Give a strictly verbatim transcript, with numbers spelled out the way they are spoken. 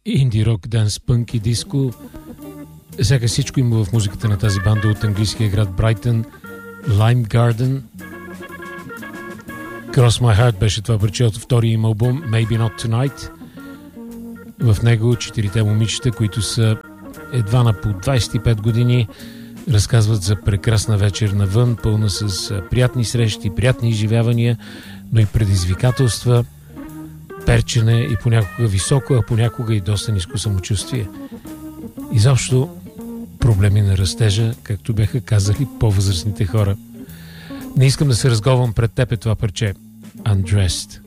инди рок, данс, пънк и диско. Сякаш всичко има в музиката на тази банда от английския град Брайтън. Lime Garden. Cross My Heart беше това парче от втория им албум Maybe Not Tonight. В него четирите момичета, които са едва на по двайсет и пет години, разказват за прекрасна вечер навън, пълна с приятни срещи, приятни изживявания, но и предизвикателства, перчене и понякога високо, а понякога и доста ниско самочувствие. Изобщо проблеми на растежа, както бяха казали по-възрастните хора. Не искам да се разговам пред теб е това парче. Undressed.